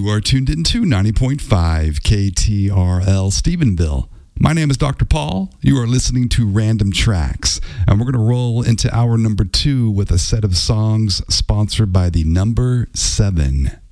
You are tuned into 90.5 KTRL Stephenville. My name is Dr. Paul. You are listening to Random Tracks, and we're going to roll into hour number 2 with a set of songs sponsored by the Number 7.